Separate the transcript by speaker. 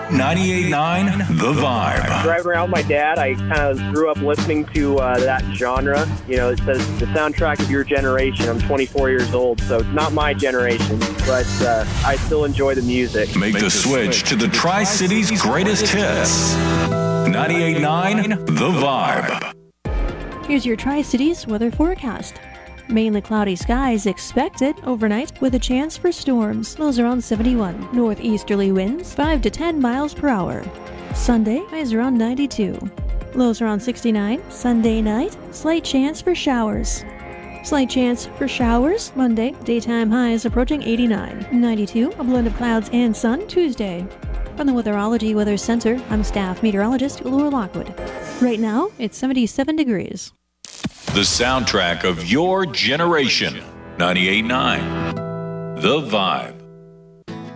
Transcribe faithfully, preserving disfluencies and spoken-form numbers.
Speaker 1: ninety-eight point nine The Vibe.
Speaker 2: Driving around with my dad, I kind of grew up listening to uh, that genre. You know, it says the soundtrack of your generation. I'm twenty-four years old, so it's not my generation, but uh, I still enjoy the music.
Speaker 1: Make, Make the, the switch, switch to the Tri-Cities greatest hits. ninety-eight point nine The Vibe.
Speaker 3: Here's your Tri-Cities weather forecast. Mainly cloudy skies expected overnight with a chance for storms. Lows around seventy-one. Northeasterly winds five to ten miles per hour. Sunday, highs around ninety-two. Lows around sixty-nine. Sunday night, slight chance for showers. Slight chance for showers Monday. Daytime highs approaching eighty-nine. ninety-two, a blend of clouds and sun Tuesday. From the Weatherology Weather Center, I'm staff meteorologist Laura Lockwood. Right now, it's seventy-seven degrees.
Speaker 1: The soundtrack of your generation. ninety-eight point nine The Vibe.